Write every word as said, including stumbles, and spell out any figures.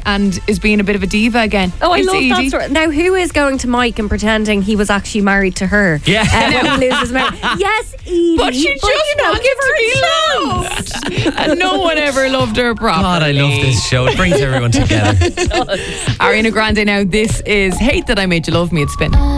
and is being a bit of a diva again. Oh, I It's love Edie. that story. Now, who is going to Mike and pretending he was actually married to her? Yeah. Uh, when he loses marriage. Yes, Edie. But she just you know, wanted give her to a be chance. loved. And no one ever loved her properly. God, I love this show. It brings everyone together. Ariana Grande now. This is Hate That I Made You Love Me. It's Spin.